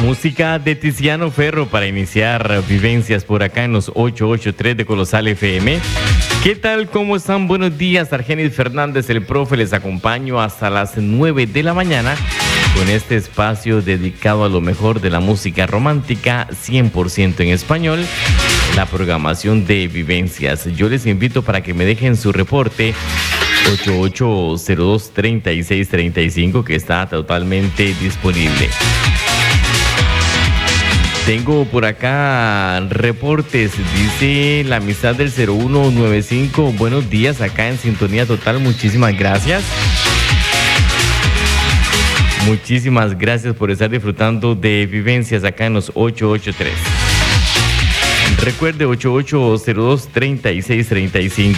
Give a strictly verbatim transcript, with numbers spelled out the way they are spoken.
Música de Tiziano Ferro para iniciar vivencias por acá en los ochocientos ochenta y tres de Colosal F M. ¿Qué tal? ¿Cómo están? Buenos días, Argenis Fernández, el profe. Les acompaño hasta las nueve de la mañana con este espacio dedicado a lo mejor de la música romántica, cien por ciento en español, la programación de vivencias. Yo les invito para que me dejen su reporte ocho ocho cero dos, treinta y seis treinta y cinco, que está totalmente disponible. Tengo por acá reportes, dice la amistad del cero uno noventa y cinco, buenos días, acá en sintonía total, muchísimas gracias. Muchísimas gracias por estar disfrutando de vivencias acá en los ochocientos ochenta y tres. Recuerde ocho ocho cero dos, treinta y seis treinta y cinco.